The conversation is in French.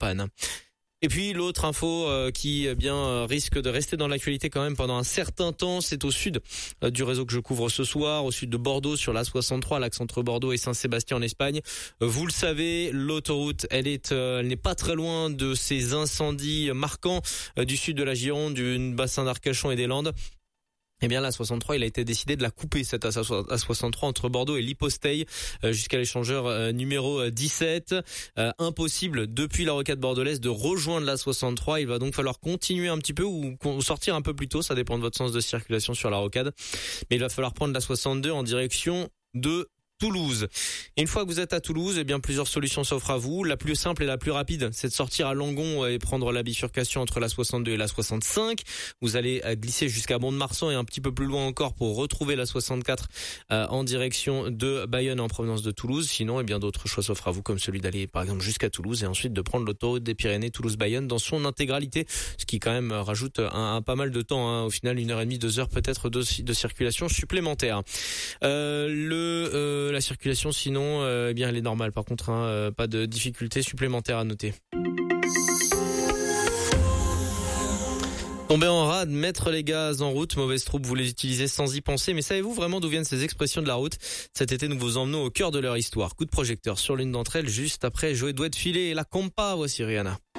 Rennes. Et puis l'autre info qui risque de rester dans l'actualité quand même pendant un certain temps, c'est au sud du réseau que je couvre ce soir, au sud de Bordeaux sur la 63, l'axe entre Bordeaux et Saint-Sébastien en Espagne. Vous le savez, l'autoroute, elle n'est pas très loin de ces incendies marquants du sud de la Gironde, du bassin d'Arcachon et des Landes. Eh bien, la 63, il a été décidé de la couper, cette A63 entre Bordeaux et Liposteil, jusqu'à l'échangeur numéro 17. Impossible, depuis la rocade bordelaise, de rejoindre la 63. Il va donc falloir continuer un petit peu ou sortir un peu plus tôt. Ça dépend de votre sens de circulation sur la rocade. Mais il va falloir prendre la 62 en direction de Toulouse. Et une fois que vous êtes à Toulouse, eh bien plusieurs solutions s'offrent à vous. La plus simple et la plus rapide, c'est de sortir à Langon et prendre la bifurcation entre la 62 et la 65. Vous allez glisser jusqu'à Mont-de-Marsan et un petit peu plus loin encore pour retrouver la 64 en direction de Bayonne en provenance de Toulouse. Sinon, eh bien d'autres choix s'offrent à vous, comme celui d'aller par exemple jusqu'à Toulouse et ensuite de prendre l'autoroute des Pyrénées Toulouse-Bayonne dans son intégralité, ce qui quand même rajoute un pas mal de temps, hein. Au final 1h30, 2 heures peut-être de circulation supplémentaire. La circulation sinon eh bien elle est normale par contre, hein, pas de difficultés supplémentaires à noter. Tomber en rade, mettre les gaz en route, mauvaise troupe, vous les utilisez sans y penser, mais savez-vous vraiment d'où viennent ces expressions de la route? Cet été, nous vous emmenons au cœur de leur histoire. Coup de projecteur sur l'une d'entre elles, juste après Joey Doit de filer et la compa, voici Rihanna.